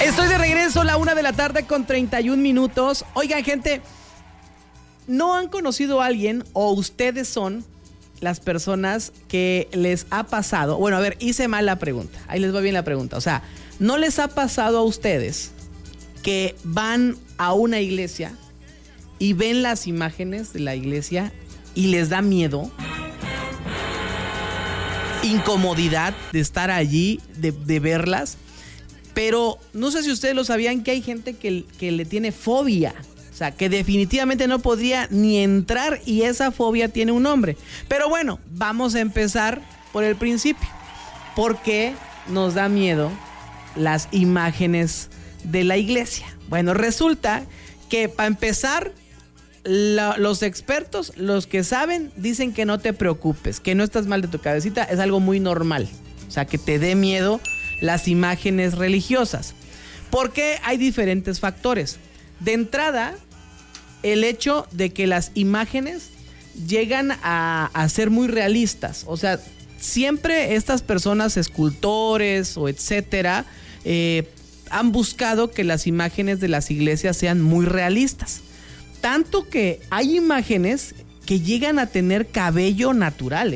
Estoy de regreso a la 1:31 p.m. Oigan, gente, ¿no han conocido a alguien o ustedes son las personas que les ha pasado? Bueno, a ver, hice mal la pregunta. Ahí les va bien la pregunta. O sea, ¿no les ha pasado a ustedes que van a una iglesia y ven las imágenes de la iglesia y les da miedo, incomodidad de estar allí, de verlas? Pero no sé si ustedes lo sabían, que hay gente que le tiene fobia. O sea, que definitivamente no podría ni entrar, y esa fobia tiene un nombre. Pero bueno, vamos a empezar por el principio. ¿Por qué nos da miedo las imágenes de la iglesia? Bueno, resulta que para empezar, los expertos, los que saben, dicen que no te preocupes, que no estás mal de tu cabecita, es algo muy normal. O sea, que te dé miedo las imágenes religiosas, porque hay diferentes factores. De entrada, el hecho de que las imágenes llegan a ser muy realistas. O sea, siempre estas personas, escultores o etcétera, han buscado que las imágenes de las iglesias sean muy realistas. Tanto que hay imágenes que llegan a tener cabello natural,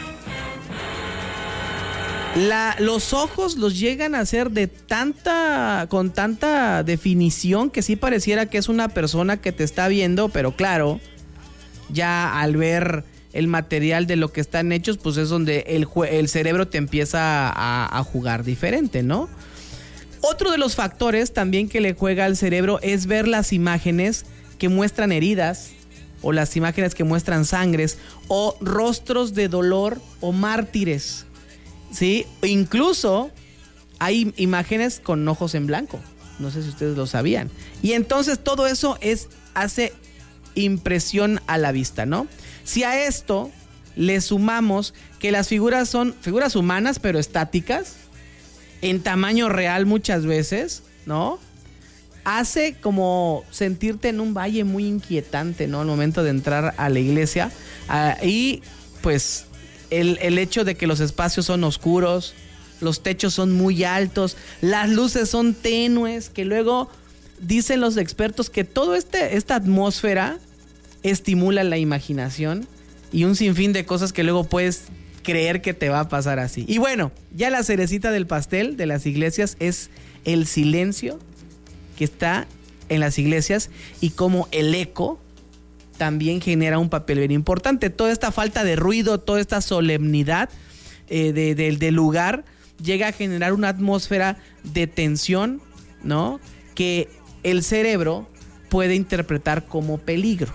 los ojos los llegan a hacer con tanta definición que sí pareciera que es una persona que te está viendo, pero claro, ya al ver el material de lo que están hechos, pues es donde el cerebro te empieza a jugar diferente, ¿no? Otro de los factores también que le juega al cerebro es ver las imágenes que muestran heridas, o las imágenes que muestran sangres, o rostros de dolor o mártires. Sí, incluso hay imágenes con ojos en blanco. No sé si ustedes lo sabían. Y entonces todo eso hace impresión a la vista, ¿no? Si a esto le sumamos que las figuras son figuras humanas, pero estáticas, en tamaño real muchas veces, ¿no? Hace como sentirte en un valle muy inquietante, ¿no? Al momento de entrar a la iglesia. Y pues el hecho de que los espacios son oscuros, los techos son muy altos, las luces son tenues, que luego dicen los expertos que toda esta atmósfera estimula la imaginación y un sinfín de cosas que luego puedes creer que te va a pasar así. Y bueno, ya la cerecita del pastel de las iglesias es el silencio que está en las iglesias y cómo el eco también genera un papel bien importante. Toda esta falta de ruido, toda esta solemnidad del lugar llega a generar una atmósfera de tensión, ¿no? Que el cerebro puede interpretar como peligro.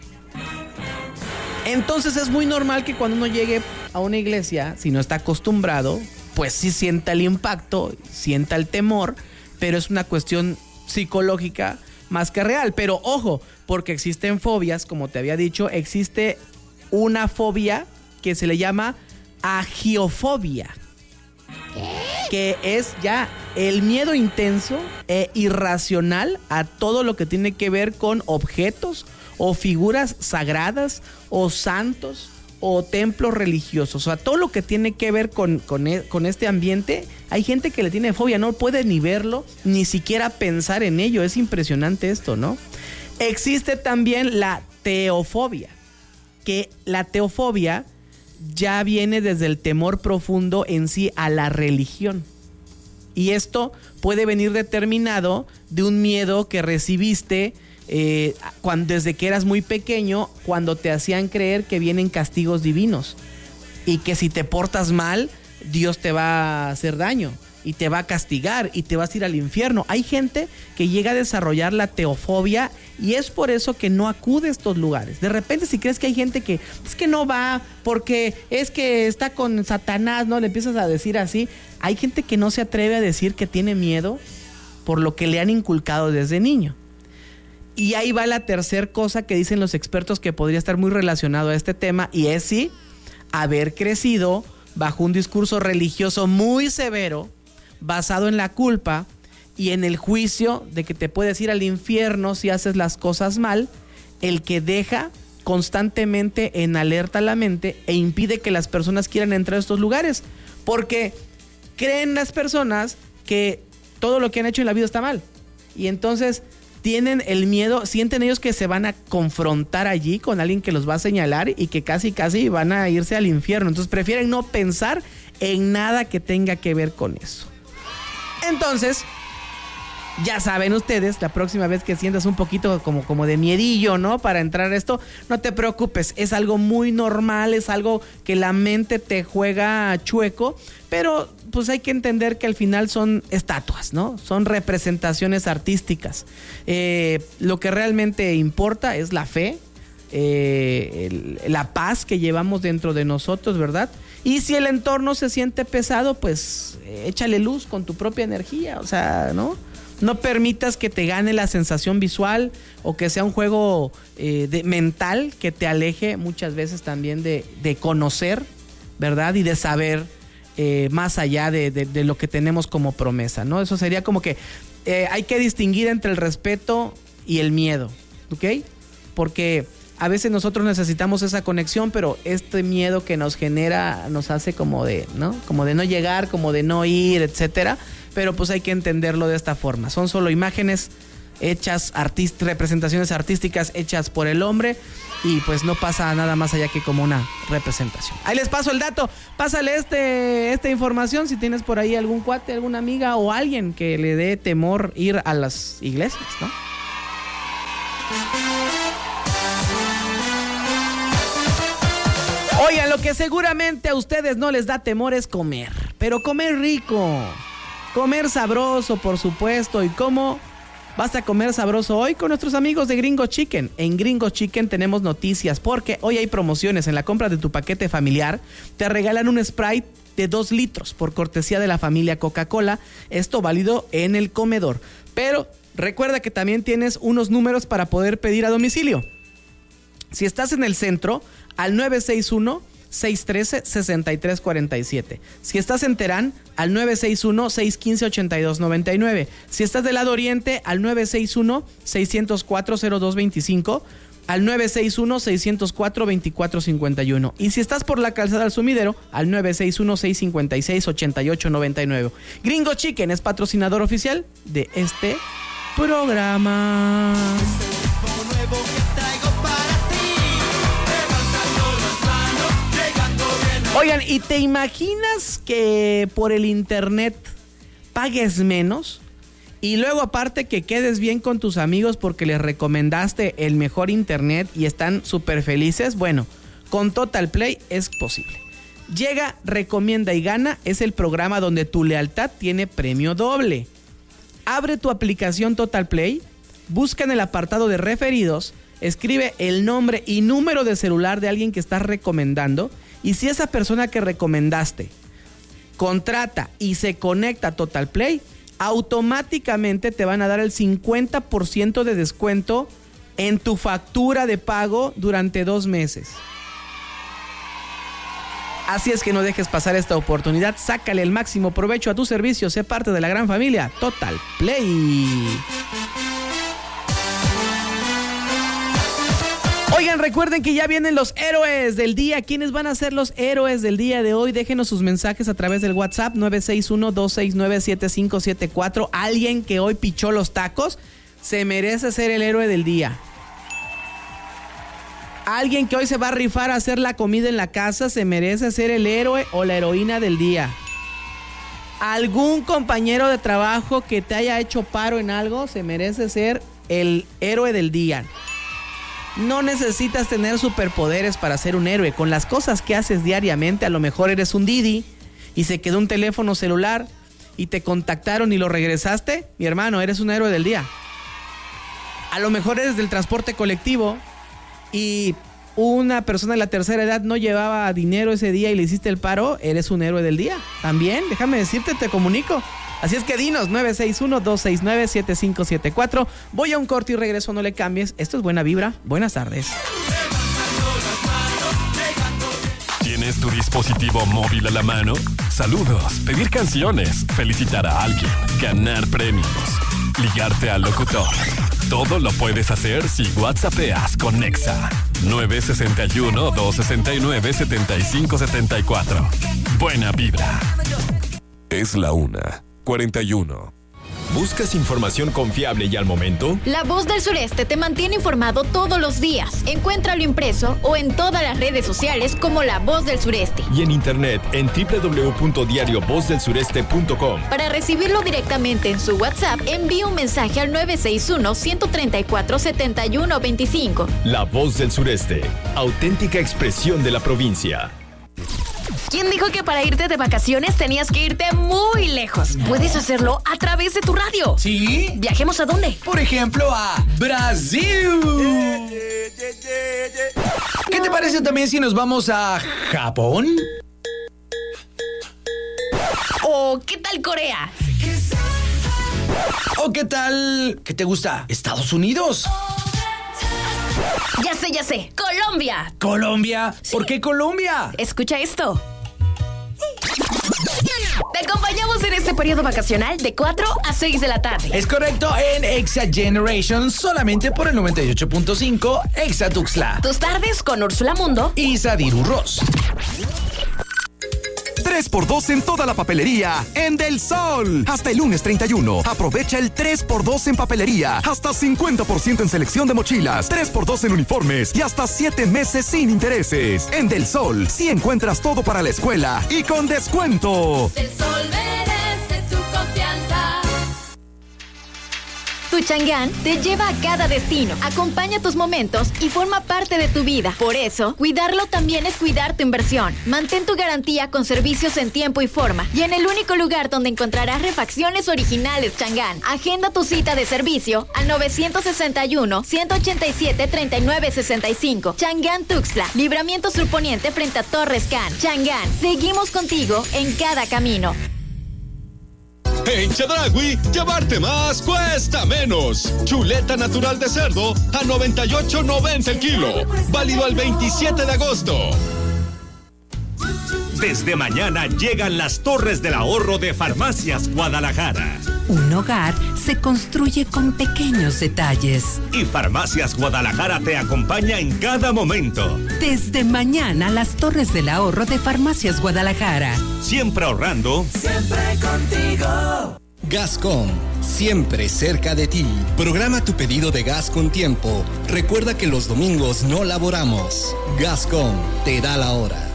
Entonces es muy normal que cuando uno llegue a una iglesia, si no está acostumbrado, pues sí sienta el impacto, sienta el temor, pero es una cuestión psicológica más que real. Pero ojo, porque existen fobias, como te había dicho, existe una fobia que se le llama agiofobia, que es ya el miedo intenso e irracional a todo lo que tiene que ver con objetos o figuras sagradas o santos o templos religiosos. O sea, todo lo que tiene que ver con este ambiente, hay gente que le tiene fobia, no puede ni verlo, ni siquiera pensar en ello. Es impresionante esto, ¿no? Existe también la teofobia, que la teofobia ya viene desde el temor profundo en sí a la religión. Y esto puede venir determinado de un miedo que recibiste desde que eras muy pequeño, cuando te hacían creer que vienen castigos divinos y que si te portas mal, Dios te va a hacer daño y te va a castigar y te vas a ir al infierno. Hay gente que llega a desarrollar la teofobia y es por eso que no acude a estos lugares. De repente, si crees que hay gente que es que no va porque es que está con Satanás, ¿no? Le empiezas a decir así. Hay gente que no se atreve a decir que tiene miedo por lo que le han inculcado desde niño. Y ahí va la tercera cosa que dicen los expertos que podría estar muy relacionado a este tema, y es sí, haber crecido bajo un discurso religioso muy severo, basado en la culpa y en el juicio de que te puedes ir al infierno si haces las cosas mal, el que deja constantemente en alerta la mente e impide que las personas quieran entrar a estos lugares, porque creen las personas que todo lo que han hecho en la vida está mal. Y entonces tienen el miedo, sienten ellos que se van a confrontar allí con alguien que los va a señalar y que casi van a irse al infierno. Entonces prefieren no pensar en nada que tenga que ver con eso. Entonces, ya saben ustedes, la próxima vez que sientas un poquito como de miedillo, ¿no? Para entrar a esto, no te preocupes, es algo muy normal, es algo que la mente te juega chueco, pero pues hay que entender que al final son estatuas, ¿no? Son representaciones artísticas. Lo que realmente importa es la fe, la paz que llevamos dentro de nosotros, ¿verdad? Y si el entorno se siente pesado, pues échale luz con tu propia energía, o sea, ¿no? No permitas que te gane la sensación visual o que sea un juego mental que te aleje muchas veces también de conocer, ¿verdad? Y de saber más allá de lo que tenemos como promesa, ¿no? Eso sería como que hay que distinguir entre el respeto y el miedo, ¿ok? Porque a veces nosotros necesitamos esa conexión, pero este miedo que nos genera nos hace como de no llegar, como de no ir, etcétera. Pero pues hay que entenderlo de esta forma. Son solo imágenes hechas, representaciones artísticas hechas por el hombre, y pues no pasa nada más allá que como una representación. Ahí les paso el dato. Pásale esta información si tienes por ahí algún cuate, alguna amiga o alguien que le dé temor ir a las iglesias, ¿no? Oigan, lo que seguramente a ustedes no les da temor es comer, pero comer rico. Comer sabroso, por supuesto. ¿Y cómo vas a comer sabroso hoy? Con nuestros amigos de Gringo Chicken. En Gringo Chicken tenemos noticias porque hoy hay promociones. En la compra de tu paquete familiar te regalan un Sprite de 2 litros por cortesía de la familia Coca-Cola. Esto válido en el comedor. Pero recuerda que también tienes unos números para poder pedir a domicilio. Si estás en el centro, al 961-613-6347. Si estás en Terán, al 961-615-8299. Si estás del lado oriente, al 961-604-0225. Al 961-604-2451. Y si estás por la calzada del Sumidero, al 961-656-8899. Gringo Chicken es patrocinador oficial de este programa. Oigan, ¿y te imaginas que por el internet pagues menos? Y luego aparte que quedes bien con tus amigos porque les recomendaste el mejor internet y están súper felices. Bueno, con Total Play es posible. Llega, recomienda y gana es el programa donde tu lealtad tiene premio doble. Abre tu aplicación Total Play, busca en el apartado de referidos, escribe el nombre y número de celular de alguien que estás recomendando. Y si esa persona que recomendaste contrata y se conecta a Total Play, automáticamente te van a dar el 50% de descuento en tu factura de pago durante 2 meses. Así es que no dejes pasar esta oportunidad, sácale el máximo provecho a tu servicio, sé parte de la gran familia Total Play. Oigan, recuerden que ya vienen los héroes del día. ¿Quiénes van a ser los héroes del día de hoy? Déjenos sus mensajes a través del WhatsApp 961-269-7574. Alguien que hoy pichó los tacos se merece ser el héroe del día. Alguien que hoy se va a rifar a hacer la comida en la casa se merece ser el héroe o la heroína del día. Algún compañero de trabajo que te haya hecho paro en algo se merece ser el héroe del día. No necesitas tener superpoderes para ser un héroe. Con las cosas que haces diariamente, a lo mejor eres un Didi y se quedó un teléfono celular y te contactaron y lo regresaste. Mi hermano, eres un héroe del día. A lo mejor eres del transporte colectivo y una persona de la tercera edad no llevaba dinero ese día y le hiciste el paro. Eres un héroe del día. También, déjame decirte, te comunico. Así es que dinos, 961-269-7574. Voy a un corte y regreso, no le cambies. Esto es Buena Vibra. Buenas tardes. ¿Tienes tu dispositivo móvil a la mano? Saludos, pedir canciones, felicitar a alguien, ganar premios, ligarte al locutor. Todo lo puedes hacer si WhatsAppeas con Nexa. 961-269-7574. Buena Vibra. Es la 1:41. ¿Buscas información confiable y al momento? La Voz del Sureste te mantiene informado todos los días. Encuéntralo impreso o en todas las redes sociales como La Voz del Sureste. Y en internet en www.diariovozdelsureste.com. Para recibirlo directamente en su WhatsApp, envíe un mensaje al 961-134-7125. La Voz del Sureste, auténtica expresión de la provincia. ¿Quién dijo que para irte de vacaciones tenías que irte muy lejos? Puedes hacerlo a través de tu radio. ¿Sí? ¿Viajemos a dónde? Por ejemplo, a Brasil. ¿Qué te parece también si nos vamos a Japón? ¿O qué tal Corea? ¿O qué tal? ¿Qué te gusta? ¿Estados Unidos? Ya sé. ¡Colombia! ¿Colombia? Sí. ¿Por qué Colombia? Escucha esto. Te acompañamos en este periodo vacacional de 4 a 6 de la tarde. Es correcto, en Exa Generation, solamente por el 98.5 Exa Tuxtla. Tus tardes con Úrsula Mundo Y Sadiru Ross. 3x2 en toda la papelería en Del Sol. Hasta el lunes 31. Aprovecha el 3x2 en papelería. Hasta 50% en selección de mochilas. 3x2 en uniformes. Y hasta 7 meses sin intereses. En Del Sol, sí encuentras todo para la escuela. Y con descuento. Del Sol merece tu confianza. Tu Chang'an te lleva a cada destino, acompaña tus momentos y forma parte de tu vida. Por eso, cuidarlo también es cuidar tu inversión. Mantén tu garantía con servicios en tiempo y forma y en el único lugar donde encontrarás refacciones originales Chang'an. Agenda tu cita de servicio al 961-187-3965. Chang'an Tuxtla, libramiento surponiente frente a Torres Can. Chang'an, seguimos contigo en cada camino. En Chedraui, llevarte más cuesta menos. Chuleta natural de cerdo a $98.90 el kilo. Válido al 27 de agosto. Desde mañana llegan las Torres del Ahorro de Farmacias Guadalajara. Un hogar se construye con pequeños detalles. Y Farmacias Guadalajara te acompaña en cada momento. Desde mañana, las Torres del Ahorro de Farmacias Guadalajara. Siempre ahorrando. Siempre contigo. Gascom, siempre cerca de ti. Programa tu pedido de gas con tiempo. Recuerda que los domingos no laboramos. Gascom te da la hora.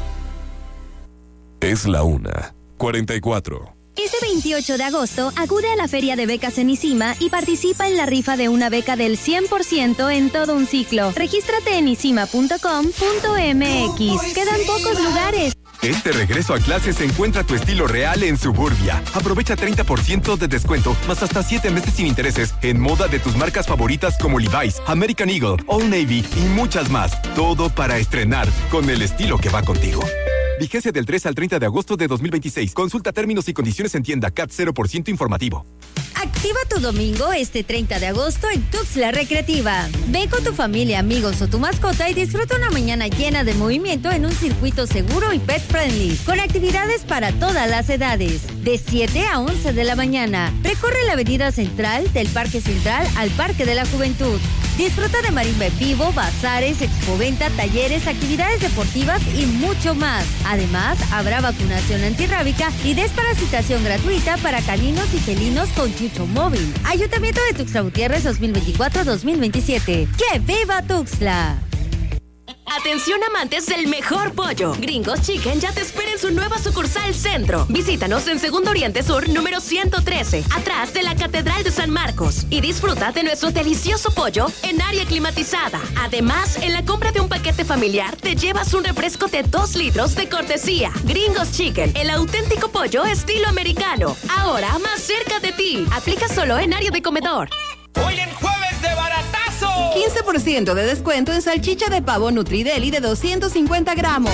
Es la 1:44. Este 28 de agosto, acude a la Feria de Becas en ICIMA y participa en la rifa de una beca del 100% en todo un ciclo. Regístrate en icima.com.mx. Quedan pocos lugares. Este regreso a clases encuentra tu estilo real en Suburbia. Aprovecha 30% de descuento, más hasta 7 meses sin intereses, en moda de tus marcas favoritas como Levi's, American Eagle, Old Navy y muchas más. Todo para estrenar con el estilo que va contigo. Vigencia del 3 al 30 de agosto de 2026. Consulta términos y condiciones en tienda CAT 0% informativo. Activa tu domingo este 30 de agosto en Tuxtla Recreativa. Ve con tu familia, amigos o tu mascota y disfruta una mañana llena de movimiento en un circuito seguro y pet friendly, con actividades para todas las edades. De 7 a 11 de la mañana. Recorre la avenida central del Parque Central al Parque de la Juventud. Disfruta de marimba en vivo, bazares, expoventa, talleres, actividades deportivas y mucho más. Además, habrá vacunación antirrábica y desparasitación gratuita para caninos y felinos con Chucho Móvil. Ayuntamiento de Tuxtla Gutiérrez 2024-2027. ¡Que viva Tuxtla! Atención amantes del mejor pollo. Gringos Chicken ya te espera en su nueva sucursal Centro. Visítanos en Segundo Oriente Sur, número 113, atrás de la Catedral de San Marcos. Y disfruta de nuestro delicioso pollo en área climatizada. Además, en la compra de un paquete familiar, te llevas un refresco de 2 litros de cortesía. Gringos Chicken, el auténtico pollo estilo americano. Ahora más cerca de ti. Aplica solo en área de comedor. Hoy en Jueves de Baratazo. 15% de descuento en salchicha de pavo Nutrideli de 250 gramos.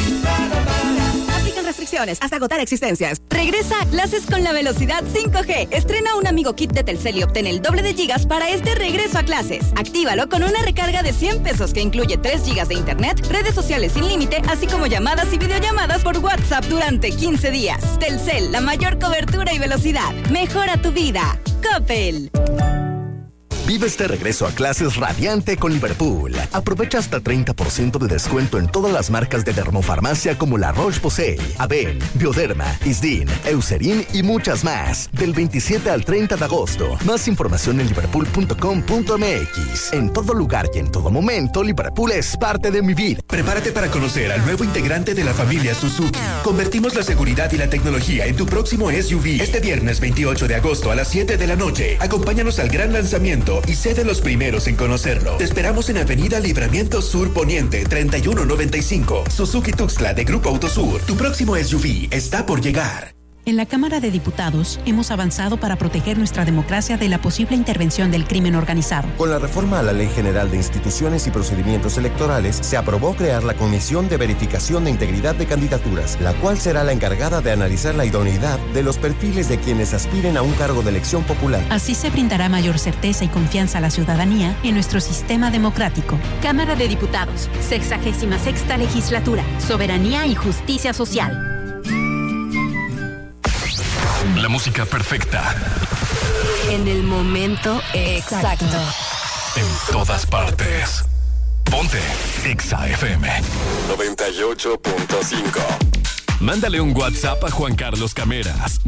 Aplican restricciones hasta agotar existencias. Regresa a clases con la velocidad 5G. Estrena un amigo kit de Telcel y obtén el doble de gigas para este regreso a clases. Actívalo con una recarga de 100 pesos que incluye 3 gigas de internet, redes sociales sin límite, así como llamadas y videollamadas por WhatsApp durante 15 días. Telcel, la mayor cobertura y velocidad. Mejora tu vida. Coppel. Vive este regreso a clases radiante con Liverpool. Aprovecha hasta 30% de descuento en todas las marcas de dermofarmacia como La Roche-Posay, Aven, Bioderma, Isdin, Eucerin y muchas más. Del 27 al 30 de agosto. Más información en liverpool.com.mx. En todo lugar y en todo momento, Liverpool es parte de mi vida. Prepárate para conocer al nuevo integrante de la familia Suzuki. Convertimos la seguridad y la tecnología en tu próximo SUV. Este viernes 28 de agosto a las 7 de la noche. Acompáñanos al gran lanzamiento y sé de los primeros en conocerlo. Te esperamos en Avenida Libramiento Sur Poniente 3195. Suzuki Tuxtla de Grupo Autosur. Tu próximo SUV está por llegar. En la Cámara de Diputados hemos avanzado para proteger nuestra democracia de la posible intervención del crimen organizado. Con la reforma a la Ley General de Instituciones y Procedimientos Electorales, se aprobó crear la Comisión de Verificación de Integridad de Candidaturas, la cual será la encargada de analizar la idoneidad de los perfiles de quienes aspiren a un cargo de elección popular. Así se brindará mayor certeza y confianza a la ciudadanía en nuestro sistema democrático. Cámara de Diputados, 66ª Legislatura, Soberanía y Justicia Social. La música perfecta. En el momento exacto. En todas partes. Ponte Exa FM 98.5. Mándale un WhatsApp a Juan Carlos Cameras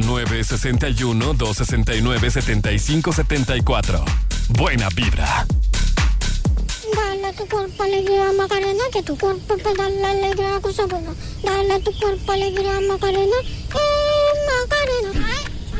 961-269-7574. Buena vibra. Dale a tu cuerpo alegría Macarena, que tu cuerpo para darle alegría a cosa buena. Dale a tu cuerpo alegría Macarena,